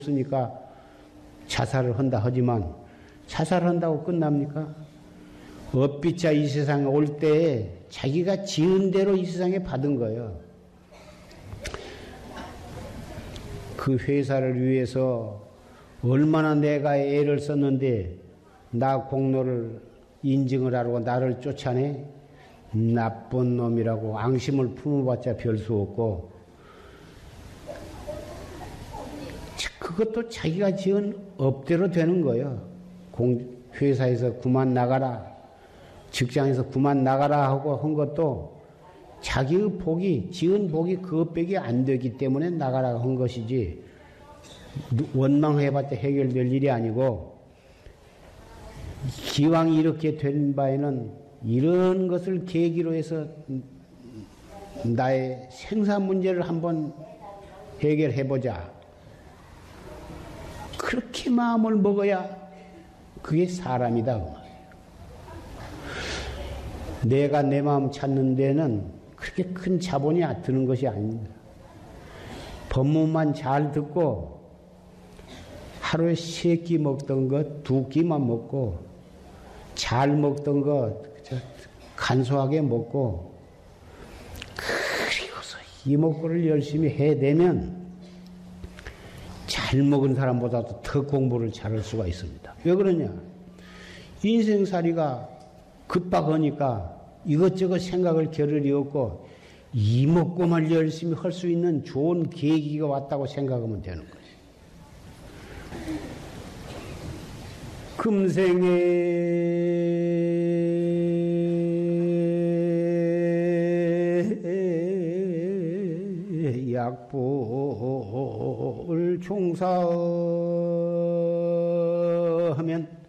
없으니까 자살을 한다 하지만 자살한다고 끝납니까? 업비자 이 세상에 올 때 자기가 지은 대로 이 세상에 받은 거예요. 그 회사를 위해서 얼마나 내가 애를 썼는데 나 공로를 인증을 하려고 나를 쫓아내? 나쁜 놈이라고 앙심을 품어봤자 별 수 없고, 그것도 자기가 지은 업대로 되는 거예요. 회사에서 그만 나가라, 직장에서 그만 나가라 하고 한 것도 자기의 복이, 지은 복이 그것밖에 안 되기 때문에 나가라 한 것이지, 원망해봤자 해결될 일이 아니고, 기왕 이렇게 된 바에는 이런 것을 계기로 해서 나의 생사 문제를 한번 해결해보자. 그렇게 마음을 먹어야 그게 사람이다. 그 말이에요. 내가 내 마음 찾는 데는 그렇게 큰 자본이 드는 것이 아닙니다. 법문만 잘 듣고 하루에 3끼 먹던 것 2끼만 먹고 잘 먹던 것 간소하게 먹고 그리고서 이목구를 열심히 해내면 잘 먹은 사람보다도 더 공부를 잘할 수가 있습니다. 왜 그러냐? 인생살이가 급박하니까 이것저것 생각을 겨를이 없고 이목구만 열심히 할 수 있는 좋은 계기가 왔다고 생각하면 되는 거지. 금생에 약보를 종사하면